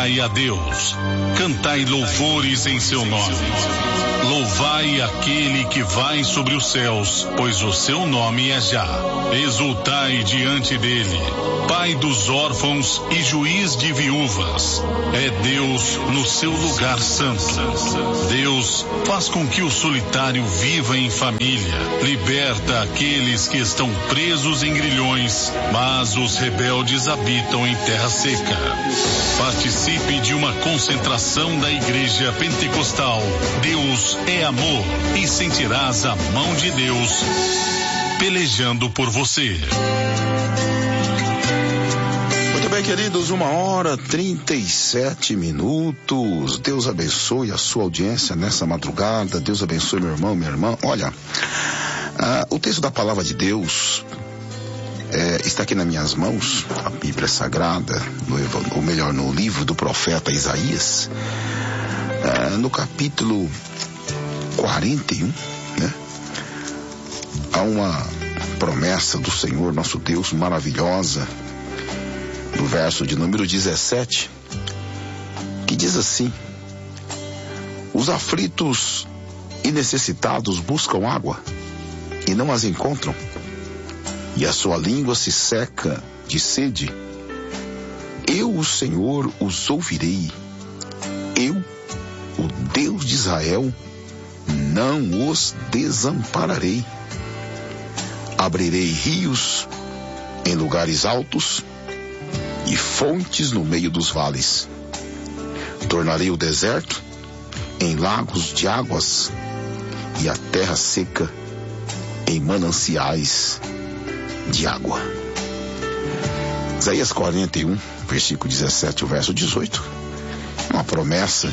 Glorificai a Deus, cantai louvores em seu nome. Louvai aquele que vai sobre os céus, pois o seu nome é Já. Exultai diante dele, Pai dos órfãos e juiz de viúvas. É Deus no seu lugar santo. Deus faz com que o solitário viva em família, liberta aqueles que estão presos em grilhões, mas os rebeldes habitam em terra seca. Participe de uma concentração da Igreja Pentecostal. Deus é amor e sentirás a mão de Deus pelejando por você. Muito bem, queridos, 1h37. Deus abençoe a sua audiência nessa madrugada. Deus abençoe meu irmão, minha irmã. Olha, o texto da palavra de Deus está aqui nas minhas mãos, a Bíblia Sagrada, no livro do profeta Isaías, no capítulo 41, né? Há uma promessa do Senhor nosso Deus maravilhosa, no verso de número 17, que diz assim: os aflitos e necessitados buscam água e não as encontram, e a sua língua se seca de sede. Eu, o Senhor, os ouvirei. Eu, o Deus de Israel, não os desampararei. Abrirei rios em lugares altos e fontes no meio dos vales. Tornarei o deserto em lagos de águas e a terra seca em mananciais de água. Isaías 41, versículo 17, o verso 18. Uma promessa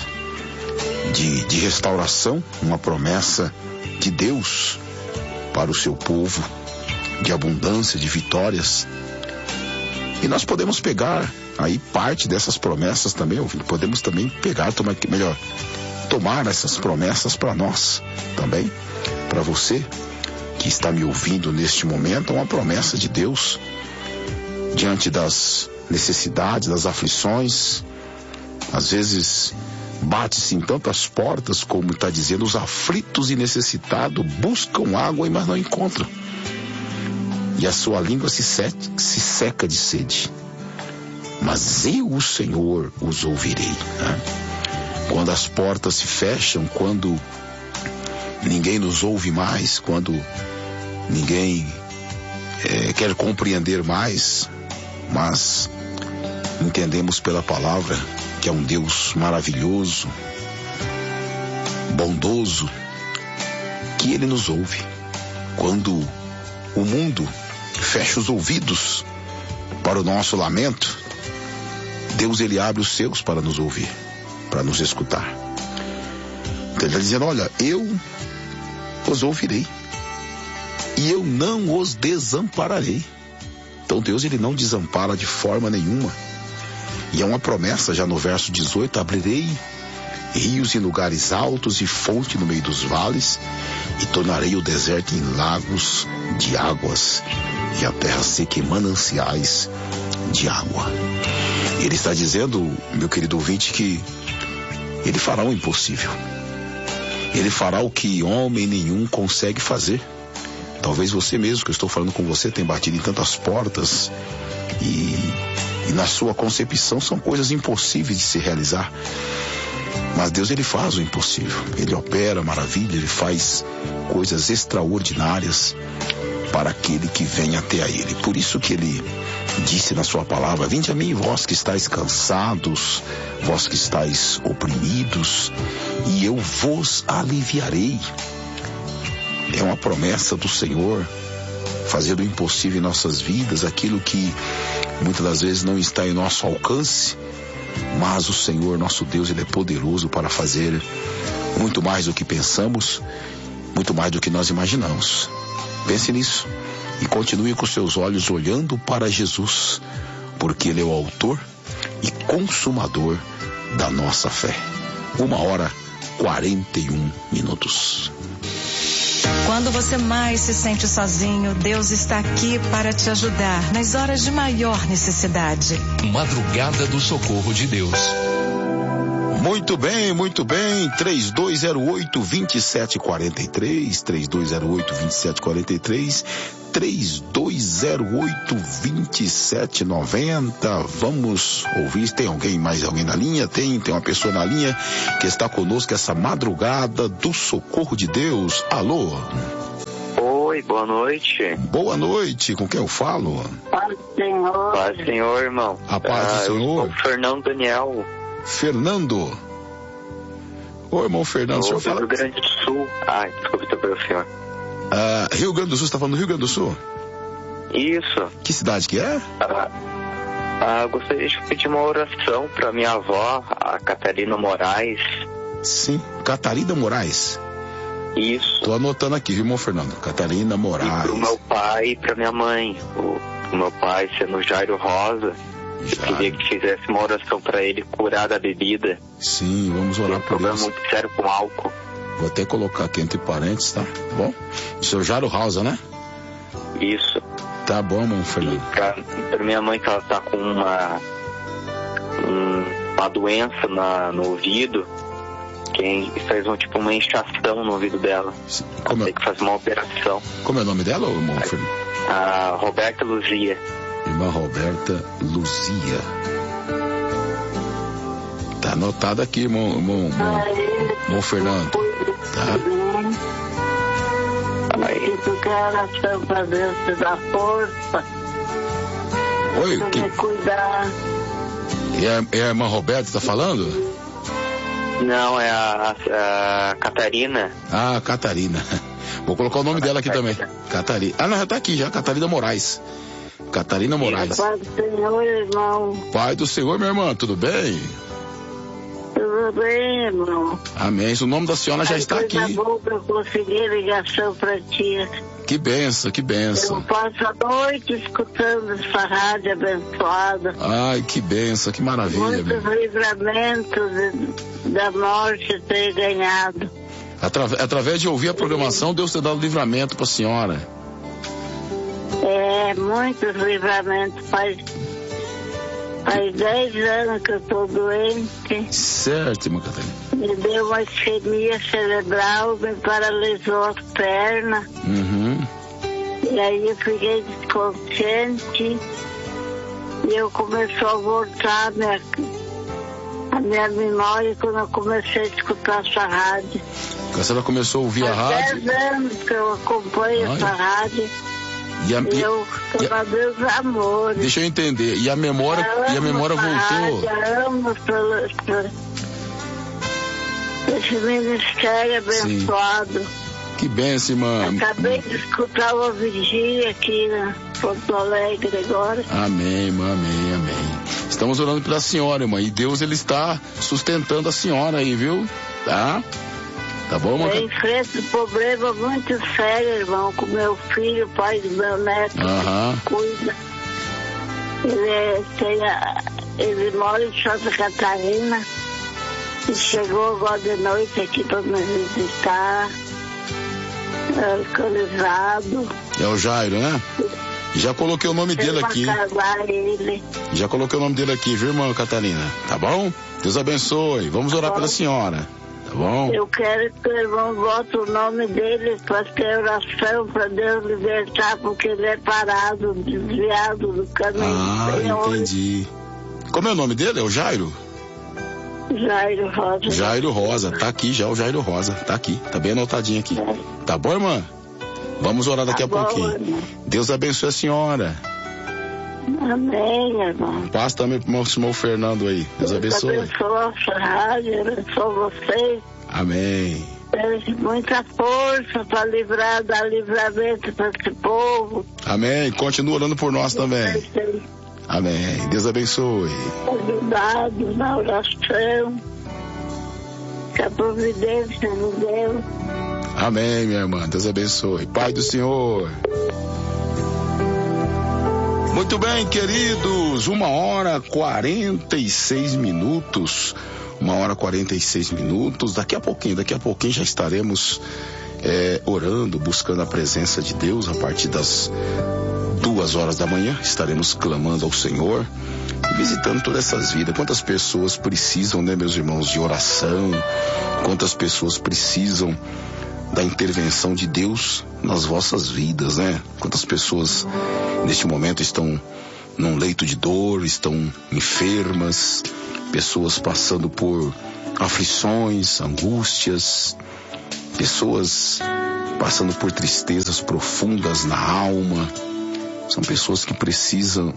de restauração, uma promessa de Deus para o seu povo, de abundância, de vitórias. E nós podemos pegar aí parte dessas promessas também, podemos também pegar, tomar essas promessas para nós também, para você que está me ouvindo neste momento. É uma promessa de Deus diante das necessidades, das aflições. Às vezes bate-se em tantas portas, como está dizendo, os aflitos e necessitados buscam água, mas não encontram, e a sua língua se seca de sede. Mas eu, o Senhor, os ouvirei, né? Quando as portas se fecham, quando ninguém nos ouve mais, quando ninguém quer compreender mais, mas entendemos pela palavra que é um Deus maravilhoso, bondoso, que Ele nos ouve. Quando o mundo fecha os ouvidos para o nosso lamento, Deus, Ele abre os seus para nos ouvir, para nos escutar. Então Ele está dizendo: olha, eu os ouvirei e eu não os desampararei. Então Deus, Ele não desampara de forma nenhuma. E é uma promessa já no verso 18: abrirei rios em lugares altos e fonte no meio dos vales, e tornarei o deserto em lagos de águas e a terra seca em mananciais de água. Ele está dizendo, meu querido ouvinte, que Ele fará o impossível. Ele fará o que homem nenhum consegue fazer. Talvez você mesmo, que eu estou falando com você, tenha batido em tantas portas e na sua concepção são coisas impossíveis de se realizar. Mas Deus, Ele faz o impossível. Ele opera maravilha, Ele faz coisas extraordinárias para aquele que vem até a Ele. Por isso que Ele disse na sua palavra: vinde a mim, vós que estáis cansados, vós que estáis oprimidos, e eu vos aliviarei. É uma promessa do Senhor fazer o impossível em nossas vidas, aquilo que muitas das vezes não está em nosso alcance. Mas o Senhor, nosso Deus, Ele é poderoso para fazer muito mais do que pensamos, muito mais do que nós imaginamos. Pense nisso e continue com seus olhos olhando para Jesus, porque Ele é o autor e consumador da nossa fé. 1h41. Quando você mais se sente sozinho, Deus está aqui para te ajudar nas horas de maior necessidade. Madrugada do Socorro de Deus. Muito bem, muito bem. 3208-2743, 3208-2743, 3208-2790. Vamos ouvir, tem mais alguém na linha? Tem uma pessoa na linha que está conosco essa madrugada do Socorro de Deus. Alô? Oi, boa noite. Boa noite, com quem eu falo? Paz do Senhor. Paz do Senhor, irmão. A paz do Senhor. Eu sou o Fernando Daniel. Fernando? Ô, irmão Fernando, o senhor fala... Rio Grande do Sul. Desculpe, estou pelo senhor. Rio Grande do Sul, você está falando do Rio Grande do Sul? Isso. Que cidade que é? Gostaria de pedir uma oração para minha avó, a Catarina Moraes. Sim, Catarina Moraes. Isso. Tô anotando aqui, viu, irmão Fernando? Catarina Moraes. E pro meu pai e pra minha mãe. O meu pai sendo Jairo Rosa. Eu queria que fizesse uma oração para ele curar da bebida. Sim, vamos orar por ele. Um problema muito sério com álcool. Vou até colocar aqui entre parênteses, tá? Bom? O seu Jairo Rosa, né? Isso. Tá bom, irmão Fernando. Pra minha mãe, que ela tá com uma doença no ouvido, que fez uma inchação no ouvido dela. Ela tem que fazer uma operação. Como é o nome dela, irmão Fernando? Roberta Luzia. Irmã Roberta Luzia. Tá anotado aqui, irmão Fernando. Tá? Tu quer oração pra Deus te dar força. Oi, que... cuidar. É a irmã Roberta, tá falando? Não, é a Catarina. Catarina. Vou colocar o nome dela aqui também. Catarina. Não, já tá aqui já, Catarina Moraes. Catarina Moraes. Pai do Senhor, irmão. Pai do Senhor, minha irmã, tudo bem? Tudo bem, irmão. Amém. O nome da senhora já está aqui. Bom que eu consegui ligação pra ti. Que benção, que benção. Eu passo a noite escutando essa rádio abençoada. Ai, que benção, que maravilha. Muitos livramentos da morte ter ganhado. Através de ouvir a programação, Deus tem dado livramento para a senhora. Muitos livramentos. Faz 10 anos que eu estou doente. Certo, irmã Catarina. Me deu uma isquemia cerebral, me paralisou as pernas. Uhum. E aí eu fiquei desconsciente. E eu começou a voltar a minha memória quando eu comecei a escutar essa rádio. A senhora começou a ouvir a rádio? 10 anos que eu acompanho essa rádio. Eu estou a Deus amor. Deixa eu entender. E a memória voltou? Rádio, amo esse ministério abençoado. Sim. Que benção, irmã. Acabei de escutar uma vigília aqui na Porto Alegre agora. Amém, irmã, amém, amém. Estamos orando pela senhora, irmã. E Deus, ele está sustentando a senhora aí, viu? Tá? Tá bom, irmão? Eu enfrento um problema muito sério, irmão, com meu filho, pai do meu neto, cuida. Ele mora em Santa Catarina e chegou agora de noite aqui para me visitar, alcoolizado. É o Jairo, né? Já coloquei o nome dele aqui. Já coloquei o nome dele aqui, viu, irmã Catarina? Tá bom? Deus abençoe. Vamos orar pela senhora. Tá bom? Eu quero que o irmão bote o nome dele para ter oração, para Deus libertar, porque ele é parado, desviado do caminho. Entendi. Como é o nome dele? É o Jairo? Jairo Rosa. Jairo Rosa, tá aqui já o Jairo Rosa, tá aqui, tá bem anotadinho aqui. Tá bom, irmã? Vamos orar daqui a pouquinho. Irmã. Deus abençoe a senhora. Amém, irmão. Paz também pro irmão Fernando aí. Deus abençoe. Deus abençoe a rádio, abençoe vocês. Amém. Muita força para dar livramento para esse povo. Amém. Continua orando por nós também. Amém. Deus abençoe. Ajudados na oração. Que a providência nos deu. Amém, minha irmã. Deus abençoe. Pai do Senhor. Muito bem, queridos. 1h46. 1h46. Daqui a pouquinho já estaremos orando, buscando a presença de Deus a partir das 2 da manhã, estaremos clamando ao Senhor e visitando todas essas vidas. Quantas pessoas precisam, né, meus irmãos, de oração? Quantas pessoas precisam da intervenção de Deus nas vossas vidas, né? Quantas pessoas neste momento estão num leito de dor, estão enfermas, pessoas passando por aflições, angústias, pessoas passando por tristezas profundas na alma. São pessoas que precisam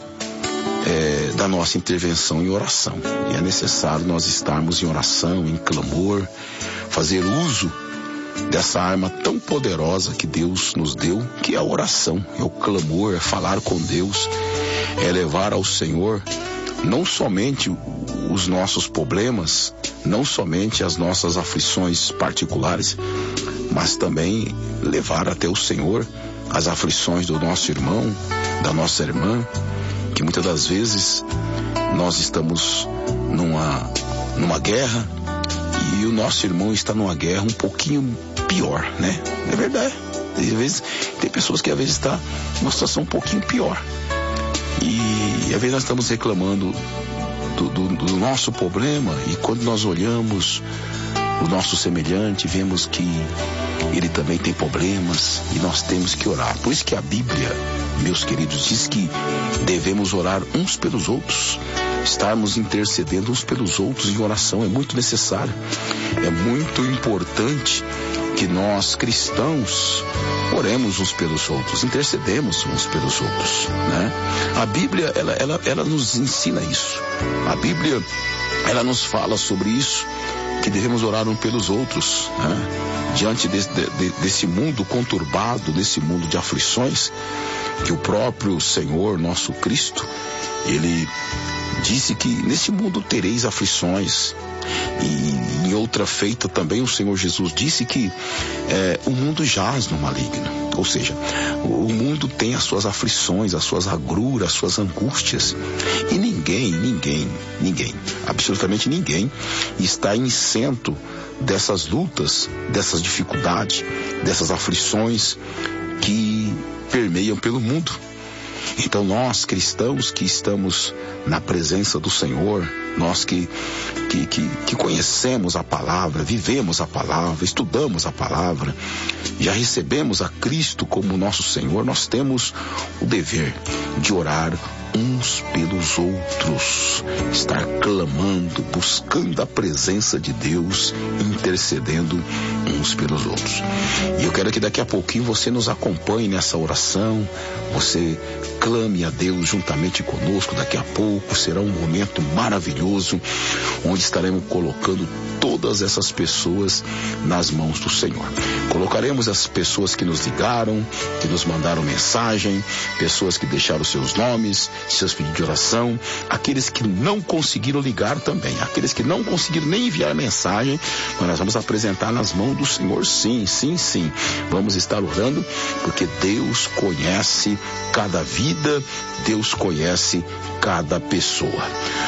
da nossa intervenção em oração. E é necessário nós estarmos em oração, em clamor, fazer uso dessa arma tão poderosa que Deus nos deu, que é a oração, é o clamor, é falar com Deus, é levar ao Senhor não somente os nossos problemas, não somente as nossas aflições particulares, mas também levar até o Senhor as aflições do nosso irmão, da nossa irmã, que muitas das vezes nós estamos numa guerra e o nosso irmão está numa guerra um pouquinho pior, né? É verdade. Às vezes tem pessoas que às vezes estão numa situação um pouquinho pior. E às vezes nós estamos reclamando do nosso problema, e quando nós olhamos o nosso semelhante, vemos que ele também tem problemas e nós temos que orar. Por isso que a Bíblia, meus queridos, diz que devemos orar uns pelos outros, estarmos intercedendo uns pelos outros em oração. É muito necessário, é muito importante que nós cristãos oremos uns pelos outros, intercedemos uns pelos outros, né? A Bíblia, ela nos ensina isso. A Bíblia, ela nos fala sobre isso, que devemos orar uns pelos outros, né? Diante desse mundo conturbado, desse mundo de aflições, que o próprio Senhor, nosso Cristo, ele disse que nesse mundo tereis aflições. E em outra feita também o Senhor Jesus disse que o mundo jaz no maligno. Ou seja, o mundo tem as suas aflições, as suas agruras, as suas angústias. E ninguém, absolutamente ninguém está isento dessas lutas, dessas dificuldades, dessas aflições que permeiam pelo mundo. Então nós cristãos que estamos na presença do Senhor, nós que conhecemos a palavra, vivemos a palavra, estudamos a palavra, já recebemos a Cristo como nosso Senhor, nós temos o dever de orar uns pelos outros, estar clamando, buscando a presença de Deus, intercedendo uns pelos outros. E eu quero que daqui a pouquinho você nos acompanhe nessa oração, você clame a Deus juntamente conosco. Daqui a pouco será um momento maravilhoso, onde estaremos colocando todas essas pessoas nas mãos do Senhor. Colocaremos as pessoas que nos ligaram, que nos mandaram mensagem, pessoas que deixaram seus nomes, seus pedidos de oração, aqueles que não conseguiram ligar também, aqueles que não conseguiram nem enviar mensagem, mas nós vamos apresentar nas mãos do Senhor, sim. Vamos estar orando, porque Deus conhece cada vida, Deus conhece cada pessoa.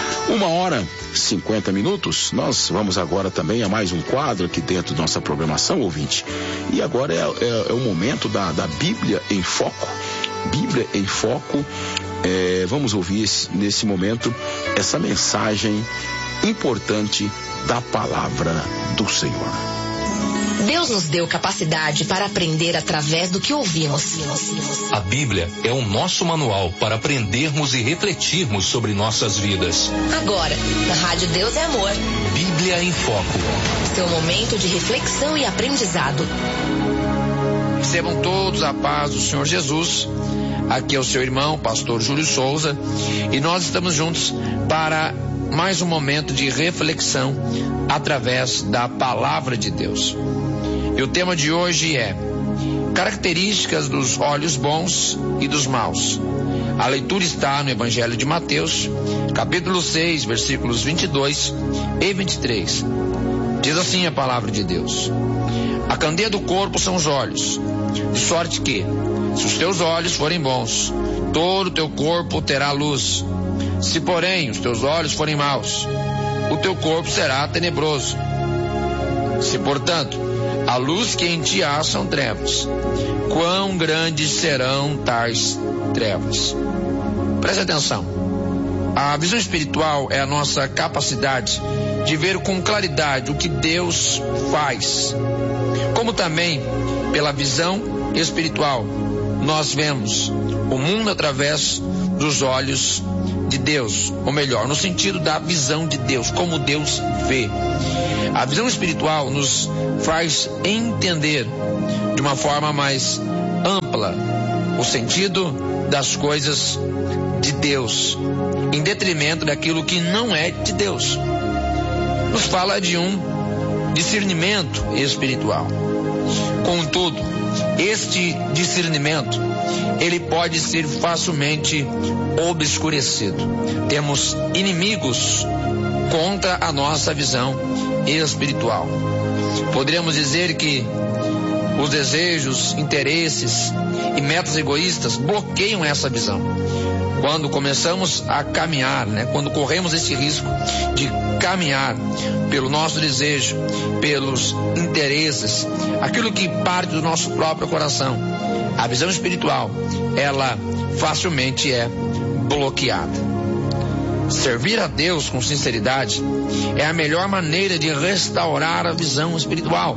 1h50, nós vamos agora também a mais um quadro aqui dentro da nossa programação, ouvinte. E agora é o momento da Bíblia em Foco. Bíblia em Foco. Vamos ouvir nesse momento essa mensagem importante da palavra do Senhor. Deus nos deu capacidade para aprender através do que ouvimos. A Bíblia é o nosso manual para aprendermos e refletirmos sobre nossas vidas. Agora, na Rádio Deus é Amor. Bíblia em Foco. Seu momento de reflexão e aprendizado. Recebam todos a paz do Senhor Jesus. Aqui é o seu irmão, pastor Júlio Souza, e nós estamos juntos para mais um momento de reflexão através da palavra de Deus. E o tema de hoje é características dos olhos bons e dos maus. A leitura está no Evangelho de Mateus, capítulo 6, versículos 22 e 23. Diz assim a palavra de Deus: a candeia do corpo são os olhos, de sorte que, se os teus olhos forem bons, todo o teu corpo terá luz. Se, porém, os teus olhos forem maus, o teu corpo será tenebroso. Se, portanto, a luz que em ti há são trevas, quão grandes serão tais trevas. Preste atenção. A visão espiritual é a nossa capacidade de ver com claridade o que Deus faz. Como também, pela visão espiritual, nós vemos o mundo através dos olhos de Deus, ou melhor, no sentido da visão de Deus, como Deus vê. A visão espiritual nos faz entender de uma forma mais ampla o sentido das coisas de Deus, em detrimento daquilo que não é de Deus. Nos fala de um discernimento espiritual. Contudo, este discernimento, ele pode ser facilmente obscurecido. Temos inimigos contra a nossa visão espiritual. Poderíamos dizer que os desejos, interesses e metas egoístas bloqueiam essa visão. Quando começamos a caminhar, quando corremos esse risco de caminhar pelo nosso desejo, pelos interesses, aquilo que parte do nosso próprio coração, a visão espiritual, ela facilmente é bloqueada. Servir a Deus com sinceridade é a melhor maneira de restaurar a visão espiritual.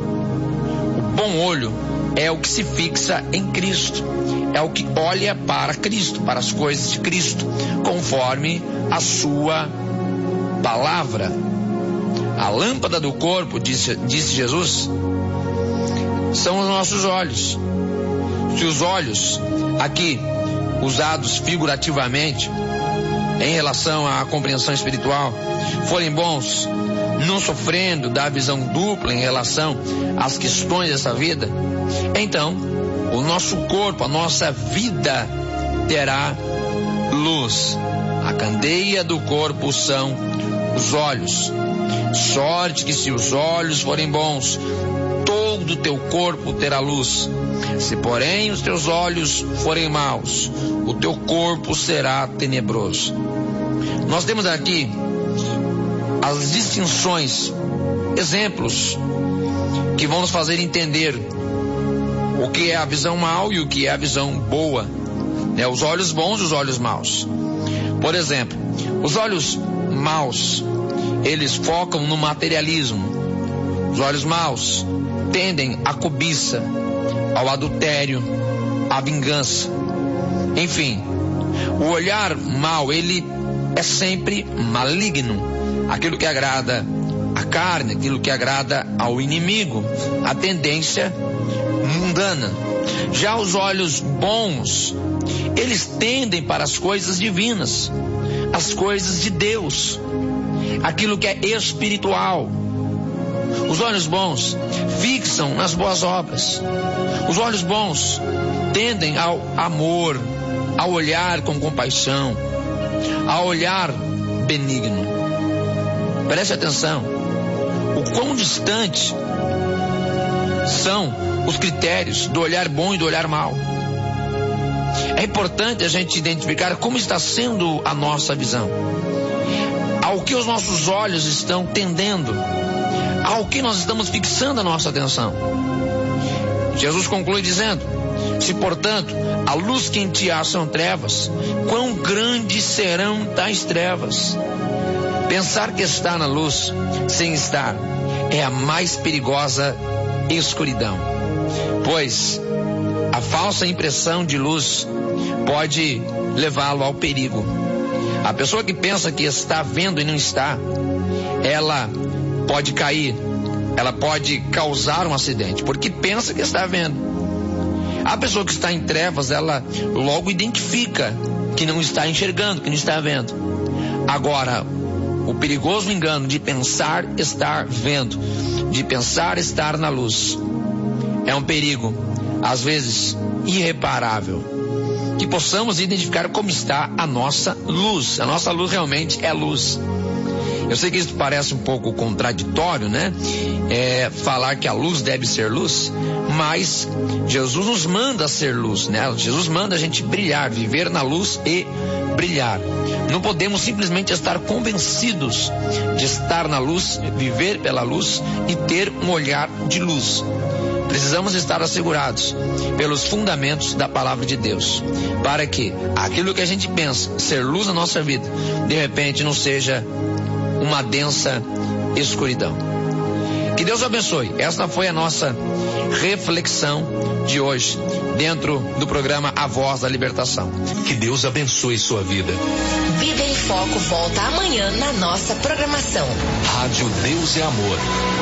O bom olho é o que se fixa em Cristo, é o que olha para Cristo, para as coisas de Cristo, conforme a sua palavra. A lâmpada do corpo, disse Jesus, são os nossos olhos. Se os olhos, aqui usados figurativamente, em relação à compreensão espiritual, forem bons, não sofrendo da visão dupla em relação às questões dessa vida, então o nosso corpo, a nossa vida terá luz. A candeia do corpo são os olhos. Sorte que se os olhos forem bons, todo o teu corpo terá luz. Se porém os teus olhos forem maus, o teu corpo será tenebroso. Nós temos aqui as distinções, exemplos que vão nos fazer entender o que é a visão mal e o que é a visão boa, os olhos bons e os olhos maus. Por exemplo, os olhos maus, eles focam no materialismo. Os olhos maus tendem à cobiça, ao adultério, à vingança. Enfim, o olhar mau, ele é sempre maligno. Aquilo que agrada à carne, aquilo que agrada ao inimigo, a tendência mundana. Já os olhos bons, eles tendem para as coisas divinas, as coisas de Deus, aquilo que é espiritual. Os olhos bons fixam nas boas obras. Os olhos bons tendem ao amor, ao olhar com compaixão, ao olhar benigno. Preste atenção, o quão distante são os critérios do olhar bom e do olhar mau. É importante a gente identificar como está sendo a nossa visão, ao que os nossos olhos estão tendendo, ao que nós estamos fixando a nossa atenção. Jesus conclui dizendo: se portanto a luz que em ti há são trevas, quão grandes serão tais trevas? Pensar que está na luz sem estar é a mais perigosa escuridão, pois a falsa impressão de luz pode levá-lo ao perigo. A pessoa que pensa que está vendo e não está, ela pode cair, ela pode causar um acidente, porque pensa que está vendo. A pessoa que está em trevas, ela logo identifica que não está enxergando, que não está vendo. Agora, o perigoso engano de pensar estar vendo, de pensar estar na luz, é um perigo, às vezes, irreparável. Que possamos identificar como está a nossa luz. A nossa luz realmente é luz. Eu sei que isso parece um pouco contraditório, falar que a luz deve ser luz, mas Jesus nos manda ser luz, Jesus manda a gente brilhar, viver na luz e brilhar. Não podemos simplesmente estar convencidos de estar na luz, viver pela luz e ter um olhar de luz. precisamos estar assegurados pelos fundamentos da palavra de Deus, para que aquilo que a gente pensa ser luz na nossa vida, de repente não seja uma densa escuridão. Que Deus abençoe. Essa foi a nossa reflexão de hoje, dentro do programa A Voz da Libertação. Que Deus abençoe sua vida. Vida em Foco volta amanhã na nossa programação. Rádio Deus é Amor.